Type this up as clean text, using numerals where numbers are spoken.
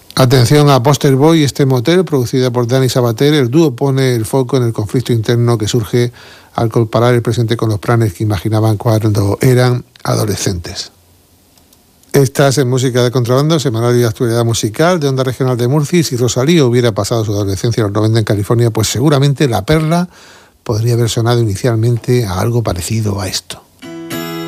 Atención a Poster Boy, este motel, producida por Dani Sabater. El dúo pone el foco en el conflicto interno que surge al comparar el presente con los planes que imaginaban cuando eran adolescentes. Estás en Música de Contrabando, semanario de actualidad musical de Onda Regional de Murcia. Si Rosalía hubiera pasado su adolescencia en los 90 en California, pues seguramente La Perla podría haber sonado inicialmente a algo parecido a esto.